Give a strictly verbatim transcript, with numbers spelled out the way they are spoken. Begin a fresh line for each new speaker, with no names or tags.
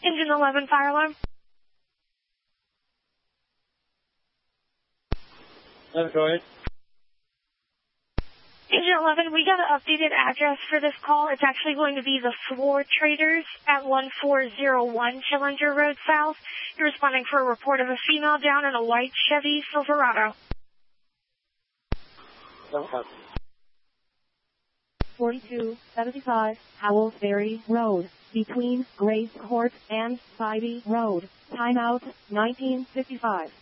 Engine eleven, fire alarm.
eleven, go ahead.
Engine eleven, we got an updated address for this call. It's actually going to be the Floor Traders at one four zero one Challenger Road South. You're responding for a report of a female down in a white Chevy Silverado.
forty-two seventy-five Howells Ferry Road, between Grace Court and Spivey Road. Timeout nineteen fifty-five.